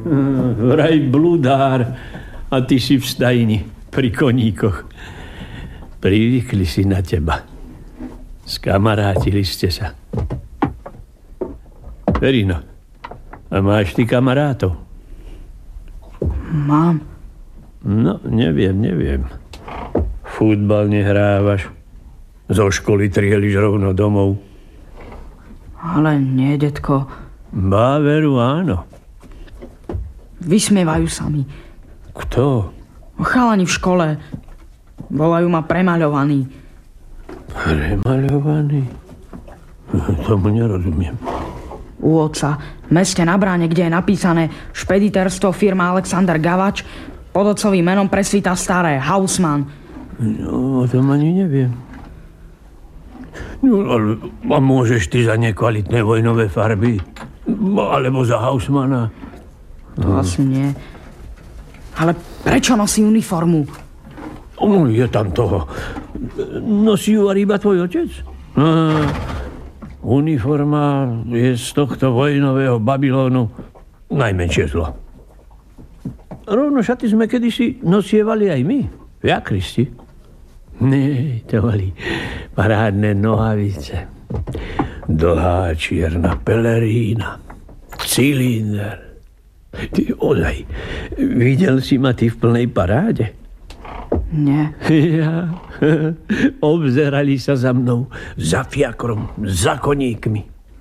Vraj bludár a ty si v stajni pri koníkoch. Privykli si na teba. Skamarátili ste sa. Ferino, a máš ty kamarátov? Mám. No, neviem. Futbal nehrávaš. Zo školy trieliš rovno domov. Ale nie, detko. Bá, veru, áno. Vysmievajú sa mi. Kto? Chalani v škole. Volajú ma premaľovaný. Premaľovaný? Tomu nerozumiem. U otca, v meste na bráne, kde je napísané špediterstvo firma Alexander Gavač, pod otcovým menom presvíta staré Hausmann. No, o tom ani neviem. No, ale a môžeš ty za nekvalitné vojnové farby? Alebo za Hausmana? To asi nie. Ale prečo nosí uniformu? No, je tam toho. Nosí ju iba tvoj otec? Uniforma je z tohto vojnového Babylónu najmenšie zlo. Rovno šaty sme kedysi nosievali aj my. Ja, Kristi? Nie, to boli parádne nohavice. Dlhá čierna pelerína. Cylindr. Ty ozaj, videl si ma ty v plnej paráde? Nie. Ja. Obzerali sa za mnou, za fiakrom, za koníkmi.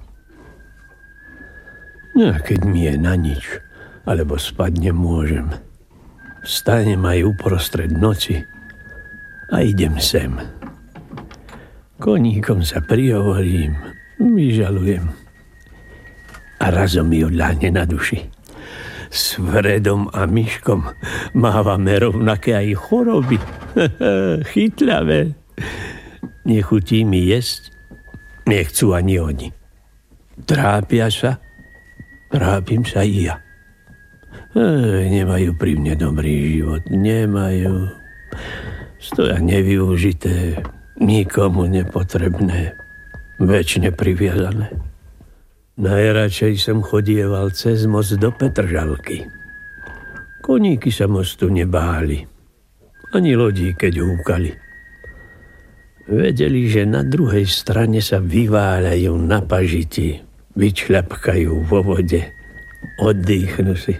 No, keď mi je na nič, alebo spať nemôžem, vstanem aj uprostred noci a idem sem. Koníkom sa prihovorím, vyžalujem a razom mi odľahne na duši. S Fredom a Myškom mávame rovnaké aj choroby. Chytľavé. Nechutí mi jesť, nechcú ani oni. Trápia sa, trápim sa i ja. Nemajú pri mne dobrý život, nemajú. Stoja nevyužité, nikomu nepotrebné, večne priviazané. Najradšej som chodieval cez most do Petržalky. Koníky sa mostu nebáli, ani lodí, keď húkali. Vedeli, že na druhej strane sa vyváľajú na pažiti, vyčľapkajú vo vode, oddychnú si.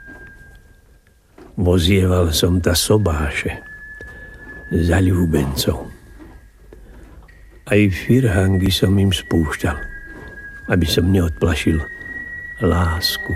Vozieval som ta sobáše za ľúbencov. Aj firhangy som im spúšťal, aby som neodplašil lásku.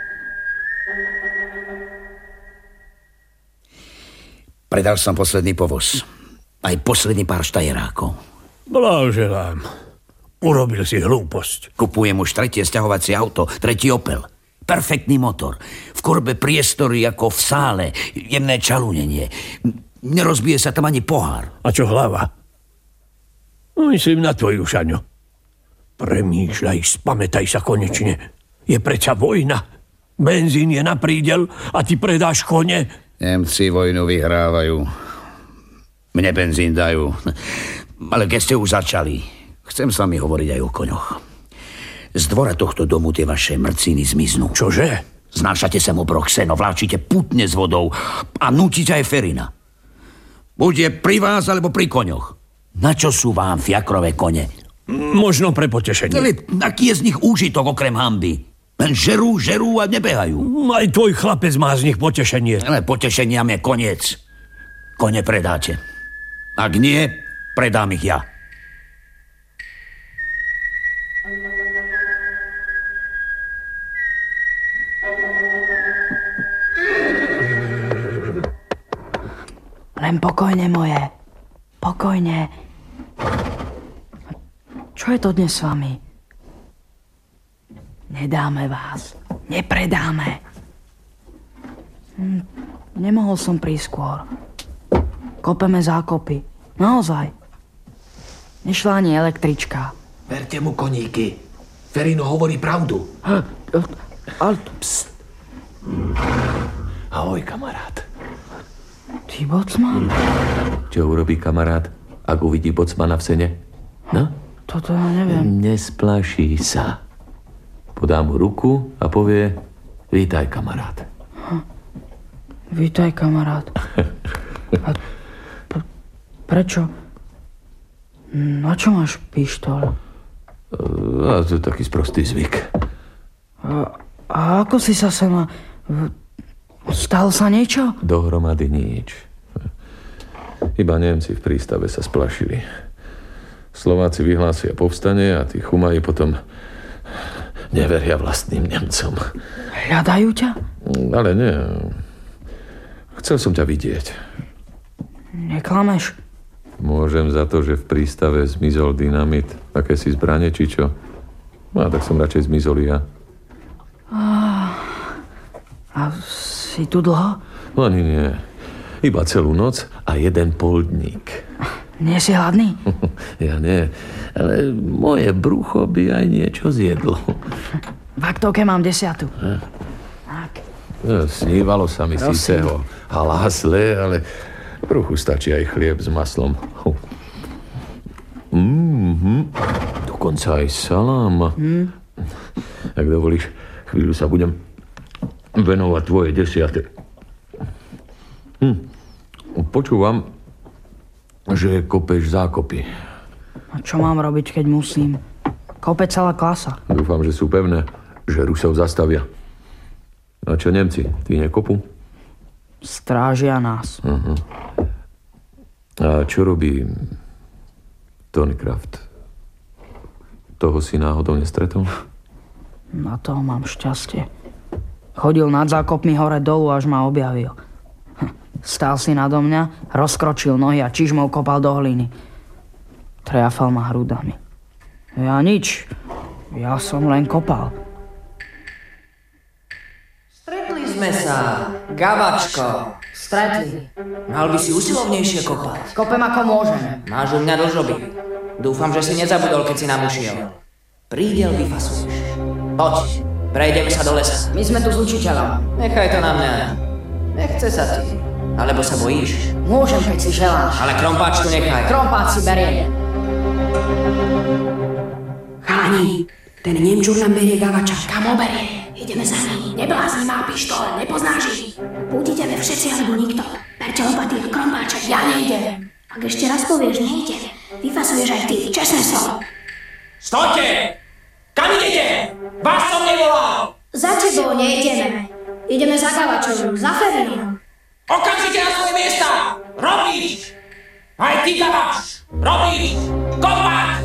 Predal som posledný povoz. Aj posledný pár štajerákov. Blahoželám. Urobil si hlúposť. Kupujem už tretie sťahovacie auto, tretí Opel. Perfektný motor. V korbe priestory ako v sále. Jemné čalúnenie. Nerozbije sa tam ani pohár. A čo hlava? Myslím na tvoju, Šaňo. Premýšľaj, spamätaj sa konečne. Je predsa vojna. Benzín je na prídel a ty predáš kone. Nemci vojnu vyhrávajú. Mne benzín dajú. Ale keď ste už začali, chcem s vami hovoriť aj o koňoch. Z dvora tohto domu tie vaše mrciny zmiznú. Čože? Znášate sem obrok seno, vláčite putne s vodou a nútite aj Ferina. Bude pri vás alebo pri koňoch. Na čo sú vám fiakrové kone? Možno pre potešenie. Ale aký je z nich úžitok okrem hanby? Len žerú a nebehajú. Aj tvoj chlapec má z nich potešenie. Ale potešeniam je koniec. Kone predáte. Ak nie, predám ich ja. Len pokojne, moje. Pokojne. Čo je to dnes s vami? Nedáme vás. Nepredáme. Nemohol som prísť skôr. Kopeme zákopy. Naozaj. Nešla ani električka. Verte mu koníky. Ferino hovorí pravdu. Ale... Psst. Ahoj, kamarát. Ty, bocman? Čo urobí kamarát, ak uvidí bocmana v sene? No? Toto ja neviem. Nesplaší sa. Podá mu ruku a povie: Vítaj, kamarát. Vítaj, kamarát. A prečo? Na čo máš pištol? A to je taký sprostý zvyk. A ako si sa sama... Stalo sa niečo? Dohromady nič. Iba Nemci v prístave sa splašili. Slováci vyhlásia povstanie a tí chumaji potom neveria vlastným Nemcom. Hľadajú ťa? Ale nie. Chcel som ťa vidieť. Neklameš? Môžem za to, že v prístave zmizol dynamit, akési zbrane, či čo? No, tak som radšej zmizol ja. A si tu dlho? Ani nie. Iba celú noc a 1 poldník. Nie si hladný? Ja nie, ale moje brucho by aj niečo zjedlo. V aktovke mám 10. Tak. Snívalo sa mi síce o halásle, ale bruchu stačí aj chlieb s maslom. Dokonca aj salám. Ak dovolíš, chvíľu sa budem venovať tvoje 10. Počúvam, že kopeš zákopy. A čo mám robiť, keď musím? Kope celá klasa. Dúfam, že sú pevné, že Rusov zastavia. A čo Nemci? Tí nekopú? Strážia nás. A čo robí Tony Kraft? Toho si náhodou nestretol? Na toho mám šťastie. Chodil nad zákopmi hore dolu, až ma objavil. Stál si nado mňa, rozkročil nohy a čižmou kopal do hliny. Triafal ma hrudami. Ja nič. Ja som len kopal. Stretli sme sa, Gavačko. Stretli. Mal by si usilovnejšie kopať. Kopem ako môžem. Máš u mňa dlžoby. Dúfam, že si nezabudol, keď si nám ušiel. Prídel vyfasuješ. Poď, prejdeme sa do lesa. My sme tu s učiteľom. Nechaj to na mňa. Nechce sa ti. Alebo sa bojíš? Môžem, keď si želáš. Ale krompáč tu nechaj. Krompáč si berie. Chalani, ten Nemčur nám berie Gavača. Kam ho berie? Ideme za ním. Neblázni, má pištol, nepoznáš ich. Buď ideme všetci, alebo nikto. Berte lopaty a krompáček. Ja nejdem. Ak ešte raz povieš, nejdem. Vyfasuješ aj ty, čestné slovo. Stojte! Kam idete? Vás som nevolal! Za tebou nejdeme. Ideme za Gavačom, za Ferinom. Okamžite na svoje miesta! Robiť! Aj ty, Gavač! Robiť! Kopať!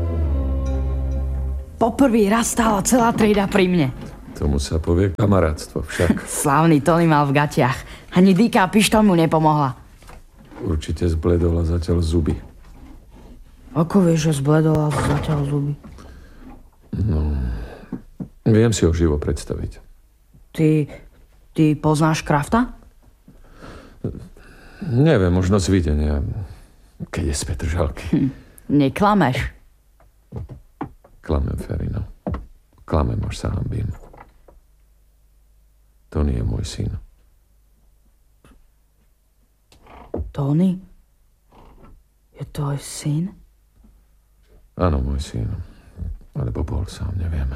Poprvý raz stála celá trieda pri mne. Tomu sa povie kamarátstvo však. Slávny Tony mal v gatiach. Ani dýka pištol mu nepomohla. Určite zbledol a zatiaľ zuby. Ako vieš, že zbledol a zatiaľ zuby? No, viem si ho živo predstaviť. Ty poznáš Krafta? Neviem, možno z videnia, keď je z Petržalky. Neklameš. Klamem, Ferino. Klamem, až sa hanbím. Tony je môj syn. Tony? Je to aj syn? Áno, môj syn. Alebo bol sám, neviem.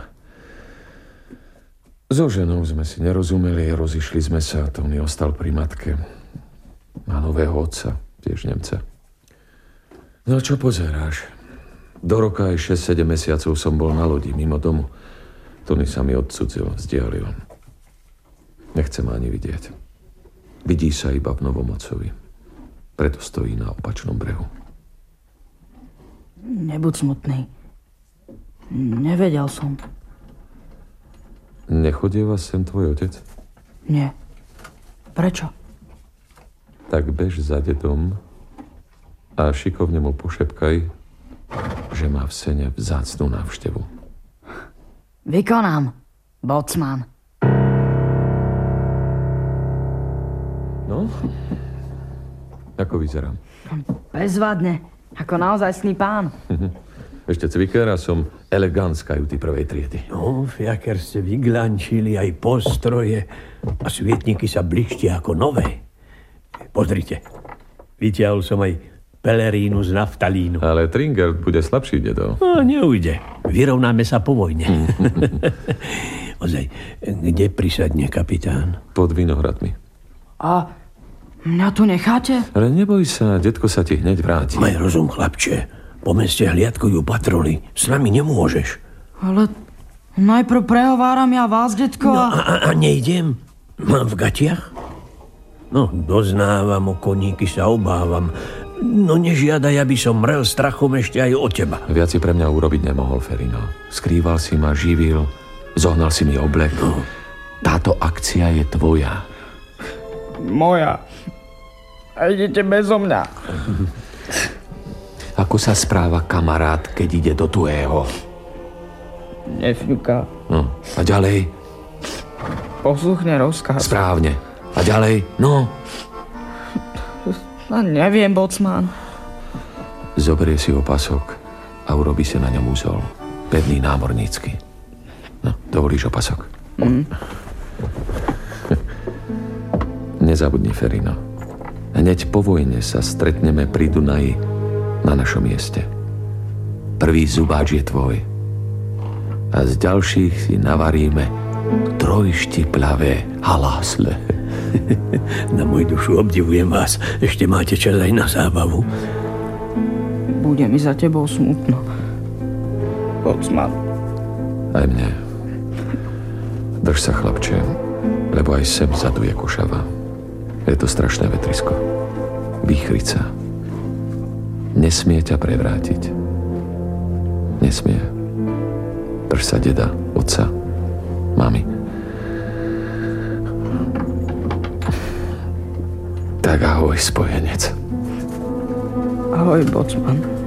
So ženou sme si nerozumeli, rozišli sme sa, Tony ostal pri matke. Má nového otca, tiež Nemca. No čo pozeráš? Do roka aj 6-7 mesiacov som bol na lodi, mimo domu. Tony sa mi odcudzil, vzdialil. Nechce ma ani vidieť. Vidí sa iba v Novomocovi. Preto stojí na opačnom brehu. Nebuď smutný. Nevedel som. Nechodieva sem tvoj otec? Nie. Prečo? Tak bež za dedom a šikovne mu pošepkaj, že má v sene vzácnu návštevu. Vykonám, bocman. No? Ako vyzerám? Bezvadne, ako naozajstný pán. Ešte cviker a som elegant z kajuty prvej triedy. No, fiaker ste vyglančili aj postroje a svietniky sa blištia ako nové. Pozrite, vytiahol som aj pelerínu z naftalínu. Ale Tringert bude slabší, dedo. No, neujde. Vyrovnáme sa po vojne. Ozaj, kde prisadne kapitán? Pod Vinohradmi. A mňa tu necháte? Ale neboj sa, detko sa ti hneď vráti. Maj rozum, chlapče. Po meste hliadkujú patroly. S nami nemôžeš. Ale najprv prehováram ja vás, detko, No a nejdem? Mám v gatiach? No, doznávam, o koníky sa obávam. No nežiadaj, aby som mrel strachom ešte aj od teba. Viac si pre mňa urobiť nemohol, Ferino. Skrýval si ma, živil, zohnal si mi oblek. No. Táto akcia je tvoja. Moja. A idete bezo mňa. Ako sa správa kamarát, keď ide do tuhého? Nefňuká. No, a ďalej? Posluchne rozkaz. Správne. A ďalej? No. No, neviem, bocman. Zoberie si opasok a urobí si na ňom úzol. Pevný námornícky. No, dovolíš opasok? Nezabudni, Ferino. Hneď po vojne sa stretneme pri Dunaji na našom mieste. Prvý zubáč je tvoj. A z ďalších si navaríme trojštiplavé halásle. Na moju dušu obdivujem vás. Ešte máte čas aj na zábavu. Bude mi za tebou smutno. Bocman. Aj mne. Drž sa, chlapče, lebo aj sem zaduje košava. Je to strašné vetrisko. Výchrica. Nesmie ťa prevrátiť. Nesmie. Drž sa deda, otca, mami. Tak ahoj, spojenec. Ahoj, bocman.